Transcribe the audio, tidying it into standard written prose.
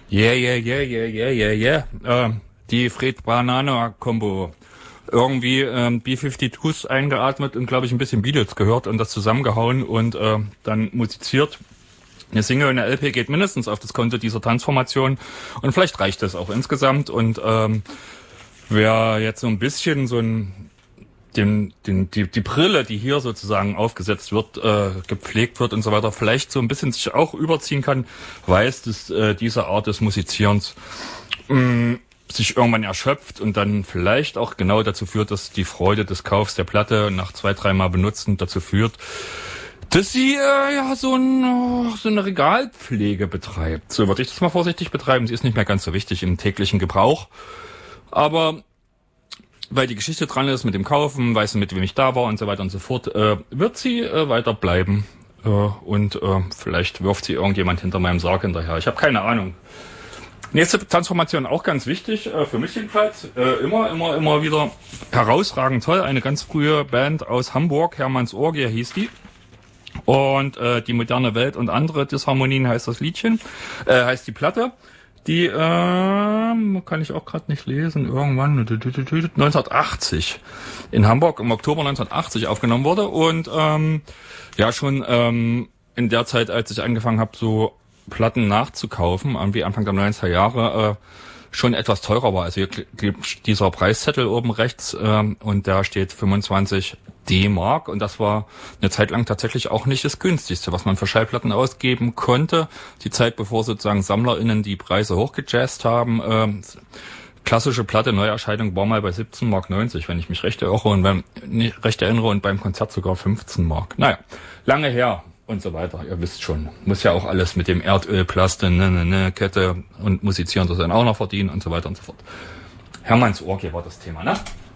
Die Fred-Banana-Kombo. Irgendwie B-52s eingeatmet und, glaube ich, ein bisschen Beatles gehört und das zusammengehauen und dann musiziert. Eine Single und eine LP geht mindestens auf das Konto dieser Tanzformation und vielleicht reicht das auch insgesamt. Und wer jetzt so ein bisschen so die Brille, die hier sozusagen aufgesetzt wird, gepflegt wird und so weiter, vielleicht so ein bisschen sich auch überziehen kann, weiß, dass diese Art des Musizierens sich irgendwann erschöpft und dann vielleicht auch genau dazu führt, dass die Freude des Kaufs der Platte nach 2-3 Mal benutzen dazu führt, dass sie so eine Regalpflege betreibt. So würde ich das mal vorsichtig betreiben. Sie ist nicht mehr ganz so wichtig im täglichen Gebrauch, aber weil die Geschichte dran ist mit dem Kaufen, weiß sie, mit wem ich da war und so weiter und so fort, wird sie weiter bleiben und vielleicht wirft sie irgendjemand hinter meinem Sarg hinterher. Ich habe keine Ahnung. Nächste Transformation auch ganz wichtig, für mich jedenfalls, immer wieder herausragend toll. Eine ganz frühe Band aus Hamburg, Hermanns Orgie hieß die. Und die moderne Welt und andere Disharmonien heißt das Liedchen, heißt die Platte. Die kann ich auch gerade nicht lesen, irgendwann 1980 in Hamburg im Oktober 1980 aufgenommen wurde und schon in der Zeit, als ich angefangen habe, so Platten nachzukaufen, irgendwie Anfang der 90er Jahre, schon etwas teurer war. Also hier klebt dieser Preiszettel oben rechts und da steht 25 D-Mark und das war eine Zeit lang tatsächlich auch nicht das günstigste, was man für Schallplatten ausgeben konnte. Die Zeit, bevor sozusagen SammlerInnen die Preise hochgejazzt haben. Klassische Platte, Neuerscheinung war mal bei 17,90 Mark, wenn ich mich recht erinnere und beim Konzert sogar 15 Mark. Naja, lange her. Und so weiter, ihr wisst schon. Muss ja auch alles mit dem Erdöl, Plaste, Kette und Musizieren das dann auch noch verdienen und so weiter und so fort. Hermanns Orgie war das Thema, ne?